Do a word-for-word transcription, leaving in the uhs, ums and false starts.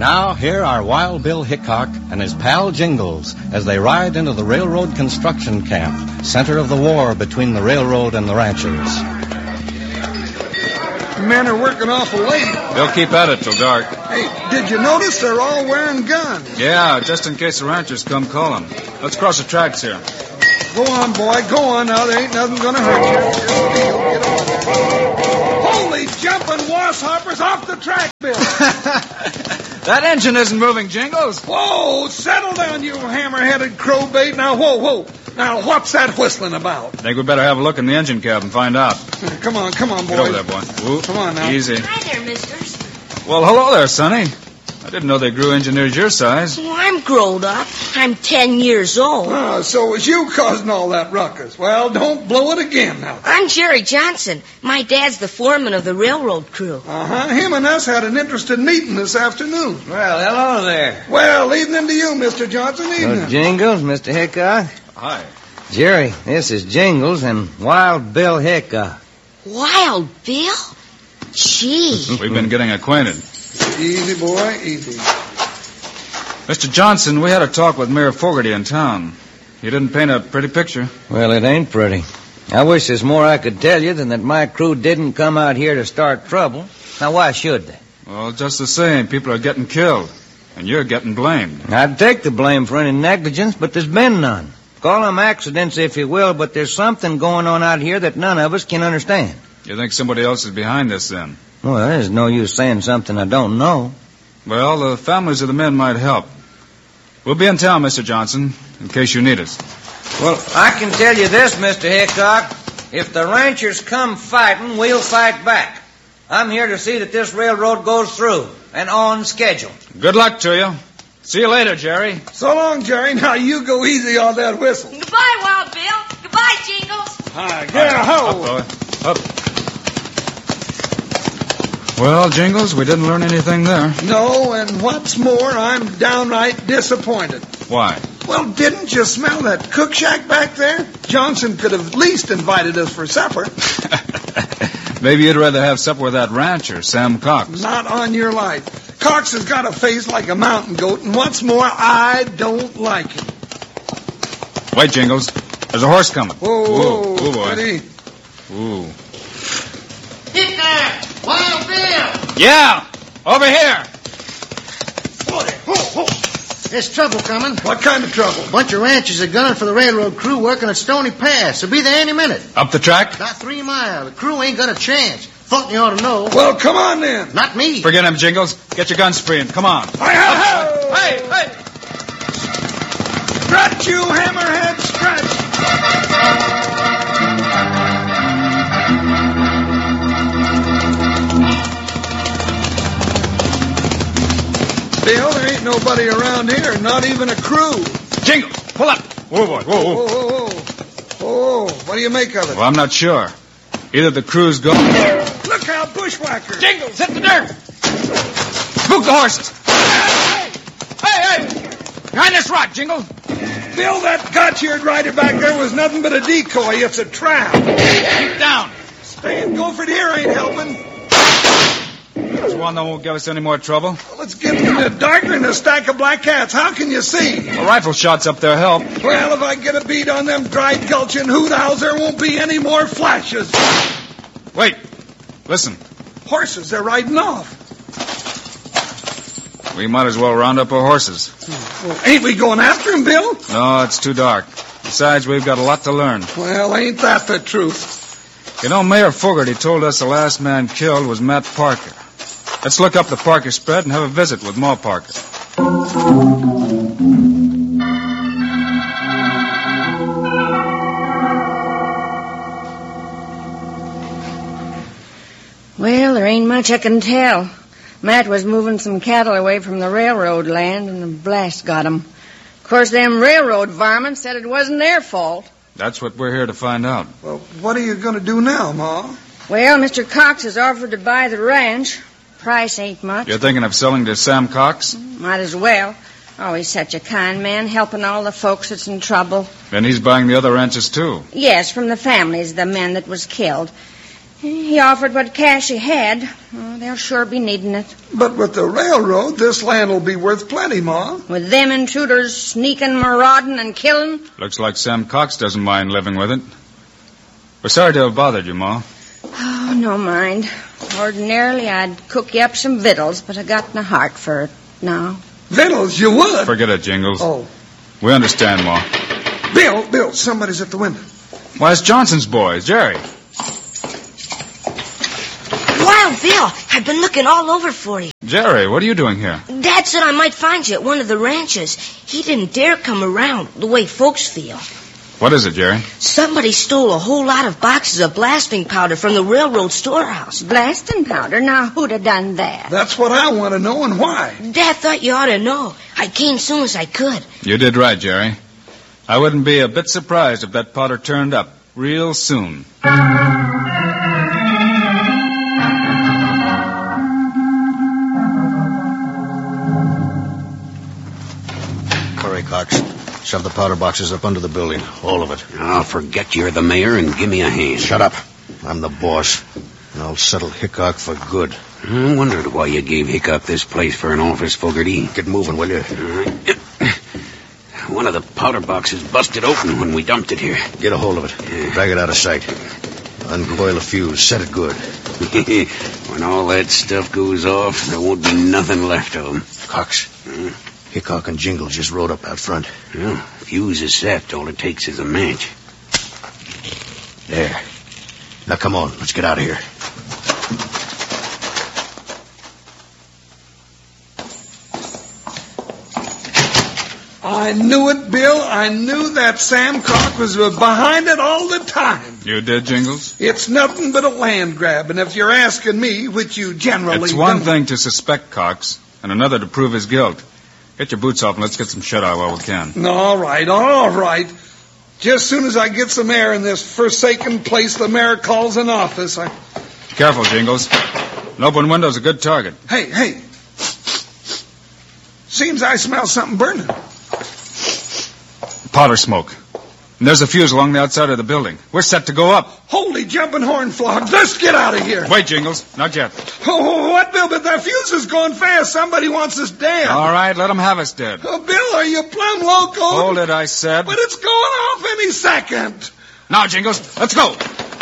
Now, here are Wild Bill Hickok and his pal Jingles as they ride into the railroad construction camp, center of the war between the railroad and the ranchers. The men are working awful late. They'll keep at it till dark. Hey, did you notice they're all wearing guns? Yeah, just in case the ranchers come calling. Let's cross the tracks here. Go on, boy. Go on now. There ain't nothing going to hurt you. Just feel. Get on. Holy jumping wasshoppers off the track, Bill. That engine isn't moving, Jingles. Whoa, settle down, you hammer-headed crowbait. Now, whoa, whoa. Now, what's that whistling about? I think we'd better have a look in the engine cab and find out. Come on, come on, boy. Get over there, boy. Ooh, come on now. Easy. Hi there, misters. Well, hello there, Sonny. I didn't know they grew engineers your size. Well, I'm grown up. I'm ten years old. Oh, so it was you causing all that ruckus. Well, don't blow it again now. I'm Jerry Johnson. My dad's the foreman of the railroad crew. Uh-huh. Him and us had an interesting meeting this afternoon. Well, hello there. Well, evening to you, Mister Johnson. Evening. So Jingles, Mister Hickok. Hi. Jerry, this is Jingles and Wild Bill Hickok. Wild Bill? Gee. We've been getting acquainted. Easy, boy, easy. Mister Johnson, we had a talk with Mayor Fogarty in town. He didn't paint a pretty picture. Well, it ain't pretty. I wish there's more I could tell you than that my crew didn't come out here to start trouble. Now, why should they? Well, just the same, people are getting killed, and you're getting blamed. I'd take the blame for any negligence, but there's been none. Call them accidents if you will, but there's something going on out here that none of us can understand. You think somebody else is behind this, then? Well, there's no use saying something I don't know. Well, the families of the men might help. We'll be in town, Mister Johnson, in case you need us. Well, I can tell you this, Mister Hickok. If the ranchers come fighting, we'll fight back. I'm here to see that this railroad goes through and on schedule. Good luck to you. See you later, Jerry. So long, Jerry. Now you go easy on that whistle. Goodbye, Wild Bill. Goodbye, Jingles. Hi, yeah, ho. Up, boy. Up. Well, Jingles, we didn't learn anything there. No, and what's more, I'm downright disappointed. Why? Well, didn't you smell that cook shack back there? Johnson could have at least invited us for supper. Maybe you'd rather have supper with that rancher, Sam Cox. Not on your life. Cox has got a face like a mountain goat, and what's more, I don't like him. Wait, Jingles. There's a horse coming. Whoa, whoa, Ooh, ooh, boy. Ready? Ooh. Hit there! Wild Bill! Yeah! Over here! There's trouble coming. What kind of trouble? A bunch of ranchers are gunning for the railroad crew working at Stony Pass. They'll be there any minute. Up the track? About three miles. The crew ain't got a chance. Thought you ought to know. Well, come on then. Not me. Forget him, Jingles. Get your guns free and come on. Hi, hi, hi. Hey, hey! Stretch, you hammerhead, stretch. Bill, there ain't nobody around here, not even a crew. Jingles, pull up. Whoa, boy. Whoa, whoa. Whoa, whoa, whoa. Oh, what do you make of it? Well, I'm not sure. Either the crew's gone. Look out, bushwhacker. Jingles, hit the dirt. Spook the horses. Hey, hey, hey. Behind this rock, Jingles. Bill, that gotch-eared rider back there was nothing but a decoy. It's a trap. Keep down. Staying Gopher here ain't helping. There's one that won't give us any more trouble. Well, it's getting in the darker than a stack of black cats. How can you see? A rifle shot's up there help. Well, if I get a beat on them dried gulch and hoot owls, there won't be any more flashes. Wait. Listen. Horses, they're riding off. We might as well round up our horses. Well, ain't we going after him, Bill? No, it's too dark. Besides, we've got a lot to learn. Well, ain't that the truth? You know, Mayor Fogarty told us the last man killed was Matt Parker. Let's look up the Parker spread and have a visit with Ma Parker. Well, there ain't much I can tell. Matt was moving some cattle away from the railroad land, and the blast got 'em. Of course, them railroad varmints said it wasn't their fault. That's what we're here to find out. Well, what are you going to do now, Ma? Well, Mister Cox has offered to buy the ranch. Price ain't much. You're thinking of selling to Sam Cox? Might as well. Oh, he's such a kind man, helping all the folks that's in trouble. Then he's buying the other ranches, too. Yes, from the families of the men that was killed. He offered what cash he had. Oh, they'll sure be needing it. But with the railroad, this land will be worth plenty, Ma. With them intruders sneaking, marauding, and killing. Looks like Sam Cox doesn't mind living with it. We're sorry to have bothered you, Ma. Oh, no mind. Ordinarily, I'd cook you up some victuals, but I got no heart for it now. Victuals, you would? Forget it, Jingles. Oh. We understand, Ma. Bill, Bill, somebody's at the window. Why, it's Johnson's boys, Jerry. Wild Bill, I've been looking all over for you. Jerry, what are you doing here? Dad said I might find you at one of the ranches. He didn't dare come around the way folks feel. What is it, Jerry? Somebody stole a whole lot of boxes of blasting powder from the railroad storehouse. Blasting powder? Now, who'd have done that? That's what I want to know, and why. Dad thought you ought to know. I came soon as I could. You did right, Jerry. I wouldn't be a bit surprised if that powder turned up real soon. Hurry, Cox. Shove the powder boxes up under the building. All of it. I'll forget you're the mayor and give me a hand. Shut up. I'm the boss. And I'll settle Hickok for good. I wondered why you gave Hickok this place for an office, Fogarty. Get moving, will you? One of the powder boxes busted open when we dumped it here. Get a hold of it. Yeah. Drag it out of sight. Uncoil the fuse. Set it good. When all that stuff goes off, there won't be nothing left of them. Cox. Hmm? Hickok and Jingles just rode up out front. Well, fuse is set. All it takes is a match. There. Now, come on. Let's get out of here. I knew it, Bill. I knew that Sam Cox was behind it all the time. You did, Jingles? It's nothing but a land grab, and if you're asking me, which you generally It's one don't... thing to suspect Cox, and another to prove his guilt. Get your boots off and let's get some shut-eye while we can. All right, all right. Just soon as I get some air in this forsaken place the mayor calls an office, I... Careful, Jingles. An open window's a good target. Hey, hey. Seems I smell something burning. Powder smoke. And there's a fuse along the outside of the building. We're set to go up. Holy jumping horn flogs. Let's get out of here. Wait, Jingles. Not yet. Oh, what, Bill? But that fuse is going fast. Somebody wants us dead. All right, let them have us dead. Oh, Bill, are you plumb loco? Hold it, I said. But it's going off any second. Now, Jingles, let's go.